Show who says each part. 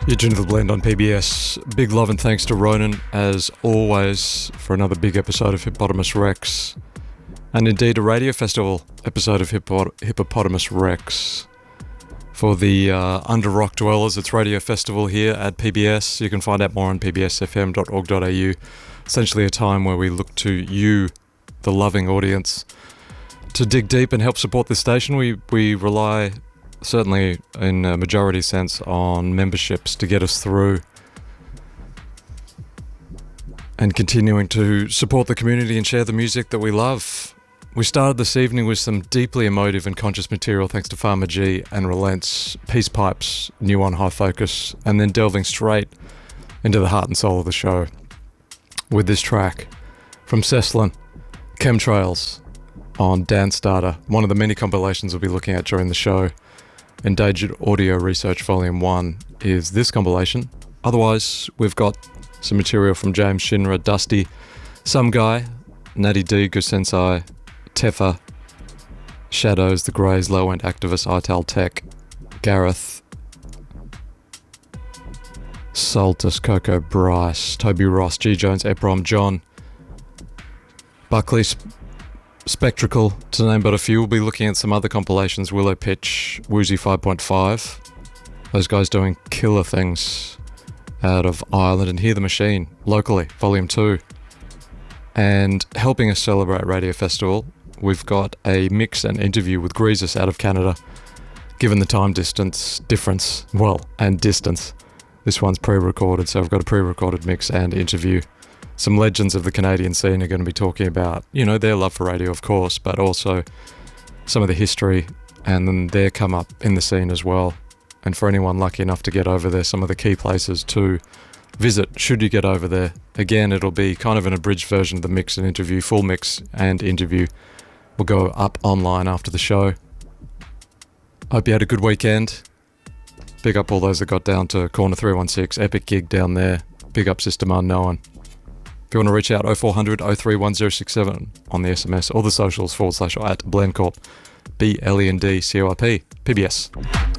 Speaker 1: You're tuned to The Blend on PBS. Big love and thanks to Ronan, as always, for another big episode of Hippopotamus Rex. And indeed a radio festival episode of Hippopotamus Rex. For the Under Rock Dwellers, it's radio festival here at PBS. You can find out more on pbsfm.org.au. Essentially a time where we look to you, the loving audience, to dig deep and help support this station. We rely, certainly in a majority sense, on memberships to get us through and continuing to support the community and share the music that we love. We started this evening with some deeply emotive and conscious material thanks to Farmer G and Relent's Peace Pipes, new on High Focus, and then delving straight into the heart and soul of the show with this track from Ceslin, Chemtrails, on Dance Starter, one of the many compilations we'll be looking at during the show. Endangered Audio Research Volume 1 is this compilation. Otherwise, we've got some material from James Shinra, Dusty, Some Guy, Natty D, Gusensai, Tefa, Shadows, The Greys, Low End Activist, Ital Tech, Gareth, Saltus, Coco, Bryce, Toby Ross, G Jones, Eprom, John, Buckley, Spectrical, to name but a few. We'll be looking at some other compilations, Willow Pitch, Woozy 5.5. Those guys doing killer things out of Ireland, and Hear the Machine, locally, Volume 2. And helping us celebrate Radio Festival, we've got a mix and interview with Greasus out of Canada. Given the time difference, this one's pre-recorded, so I've got a pre-recorded mix and interview. Some legends of the Canadian scene are going to be talking about, their love for radio, of course, but also some of the history and then their come up in the scene as well. And for anyone lucky enough to get over there, some of the key places to visit should you get over there. Again, it'll be kind of an abridged version of the mix and interview. Full mix and interview will go up online after the show. Hope you had a good weekend. Big up all those that got down to Corner 316, epic gig down there. Big up System Unknown. If you want to reach out, 0400 031067 on the SMS or the socials / at Blendcorp, BLENDCORP, PBS.